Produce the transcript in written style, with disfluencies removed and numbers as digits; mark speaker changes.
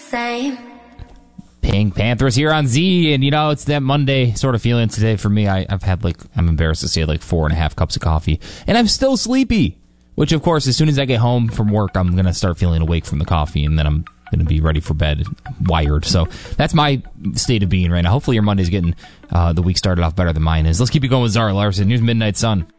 Speaker 1: same.
Speaker 2: Pink Panthers here on Z, and it's that Monday sort of feeling today for me. I've had I'm embarrassed to say 4.5 cups of coffee, and I'm still sleepy, which of course as soon as I get home from work I'm going to start feeling awake from the coffee, and then I'm going to be ready for bed, wired. So that's my state of being right now. Hopefully your Monday's getting the week started off better than mine is. Let's keep it going with Zara Larson. Here's Midnight Sun.